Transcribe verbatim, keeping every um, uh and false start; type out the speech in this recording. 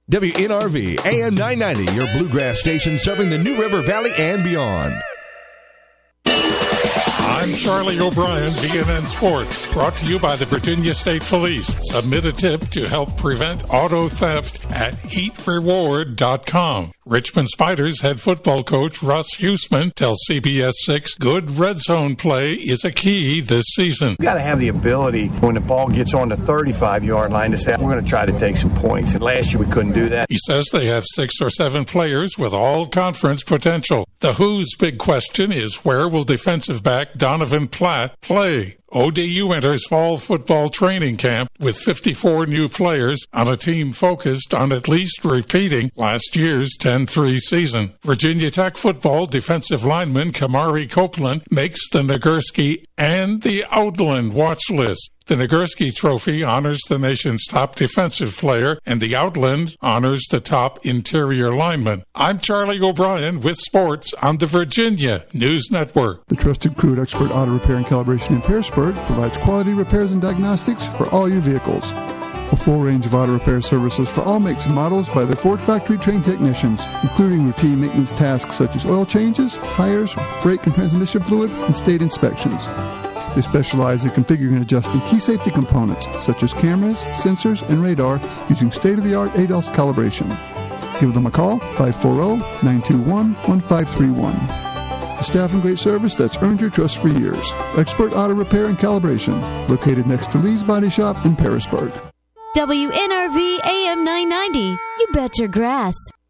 W N R V, A M nine ninety, your bluegrass station serving the New River Valley and beyond. I'm Charlie O'Brien, V N N Sports, brought to you by the Virginia State Police. Submit a tip to help prevent auto theft at heat reward dot com. Richmond Spiders head football coach Russ Huesman tells C B S six good red zone play is a key this season. You've got to have the ability when the ball gets on the thirty-five-yard line to say, we're going to try to take some points. And last year we couldn't do that. He says they have six or seven players with all-conference potential. The Who's big question is, where will defensive back Donovan Platt play? O D U enters fall football training camp with fifty-four new players on a team focused on at least repeating last year's ten three season. Virginia Tech football defensive lineman Kamari Copeland makes the Nagurski and the Outland watch list. The Nagurski Trophy honors the nation's top defensive player, and the Outland honors the top interior lineman. I'm Charlie O'Brien with sports on the Virginia News Network. The trusted crew at Expert Auto Repair and Calibration in Pearisburg provides quality repairs and diagnostics for all your vehicles. A full range of auto repair services for all makes and models by their Ford factory-trained technicians, including routine maintenance tasks such as oil changes, tires, brake and transmission fluid, and state inspections. They specialize in configuring and adjusting key safety components such as cameras, sensors, and radar using state-of-the-art A D A S calibration. Give them a call, five four zero, nine two one, one five three one. A staff and great service that's earned your trust for years. Expert Auto Repair and Calibration, located next to Lee's Body Shop in Pearisburg. W N R V A M nine ninety. You bet your grass.